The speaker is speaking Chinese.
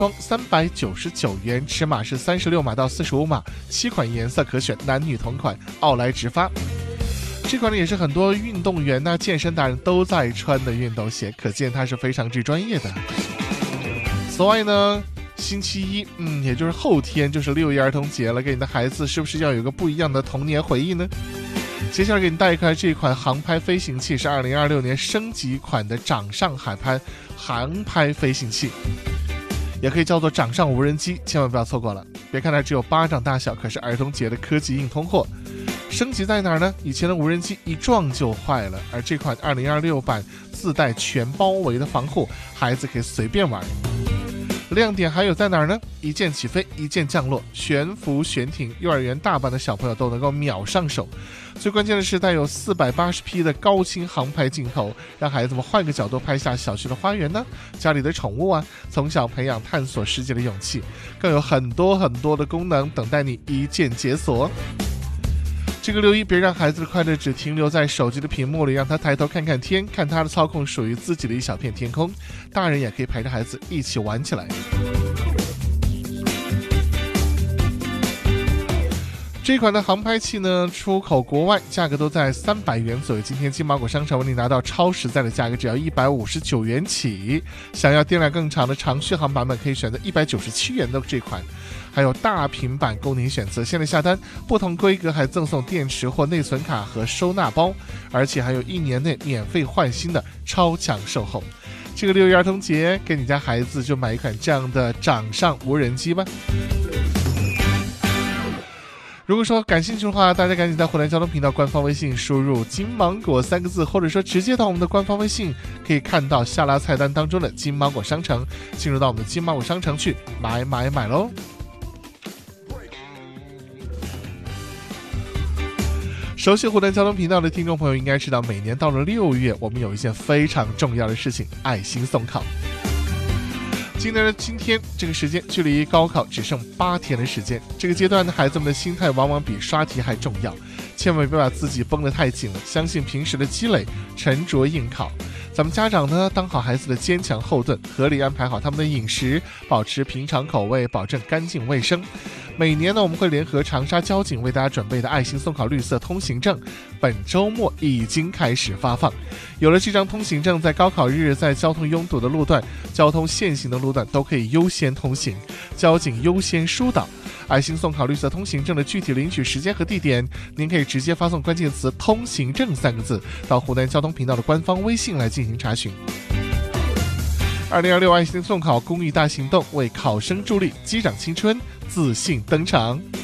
装399元，尺码是36码到45码，7款颜色可选，男女同款，奥莱直发。这款呢也是很多运动员呢、健身达人都在穿的运动鞋，可见它是非常之专业的。此外呢，星期一，也就是后天就是6一儿童节了，给你的孩子是不是要有个不一样的童年回忆呢？接下来给你带开这款航拍飞行器是2026年升级款的掌上航拍飞行器，也可以叫做掌上无人机，千万不要错过了。别看它只有巴掌大小，可是儿童节的科技硬通货。升级在哪儿呢？以前的无人机一撞就坏了，而这款2026版自带全包围的防护，孩子可以随便玩。亮点还有在哪儿呢？一键起飞，一键降落，悬浮悬停，幼儿园大班的小朋友都能够秒上手。最关键的是带有480P 的高清航拍镜头，让孩子们换个角度拍下小区的花园呢，家里的宠物啊，从小培养探索世界的勇气，更有很多的功能等待你一键解锁。这个6一别让孩子的快乐只停留在手机的屏幕里，让他抬头看看天，看他的操控属于自己的一小片天空。大人也可以陪着孩子一起玩起来。这款的航拍器呢，出口国外，价格都在300元左右。今天金芒果商城为你拿到超实在的价格，只要159元起。想要电量更长的长续航版本，可以选择197元的这款。还有大平板供您选择，现在下单不同规格还赠送电池或内存卡和收纳包，而且还有1年内免费换新的超强售后。这个6一儿童节，给你家孩子就买一款这样的掌上无人机吧。如果说感兴趣的话，大家赶紧在湖南交通频道官方微信输入金芒果3个字，或者说直接到我们的官方微信，可以看到下拉菜单当中的金芒果商城，进入到我们的金芒果商城去买喽。熟悉湖南交通频道的听众朋友应该知道，每年到了6月，我们有一件非常重要的事情——爱心送考。今天这个时间距离高考只剩8天的时间，这个阶段的孩子们的心态往往比刷题还重要，千万别把自己绷得太紧了，相信平时的积累，沉着应考。咱们家长呢，当好孩子的坚强后盾，合理安排好他们的饮食，保持平常口味，保证干净卫生。每年呢，我们会联合长沙交警为大家准备的爱心送考绿色通行证，本周末已经开始发放。有了这张通行证，在高考日，在交通拥堵的路段、交通限行的路段都可以优先通行，交警优先疏导。爱心送考绿色通行证的具体领取时间和地点，您可以直接发送关键词“通行证”3个字到湖南交通频道的官方微信来进行查询。2026爱心送考公益大行动，为考生助力，击掌青春，自信登场。